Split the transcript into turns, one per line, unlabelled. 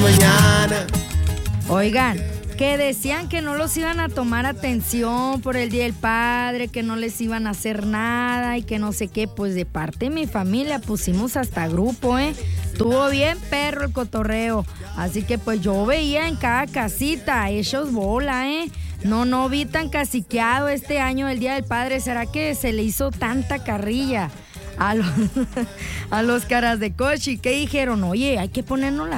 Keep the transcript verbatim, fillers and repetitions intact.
mañana.
Oigan, que decían que no los iban a tomar atención por el Día del Padre, que no les iban a hacer nada y que no sé qué. Pues de parte de mi familia pusimos hasta grupo, ¿eh? Estuvo bien perro el cotorreo. Así que pues yo veía en cada casita, hechos bola, ¿eh? No, no vi tan caciqueado este año el Día del Padre. ¿Será que se le hizo tanta carrilla a los, a los caras de cochi? ¿Qué dijeron? Oye, hay que ponernos la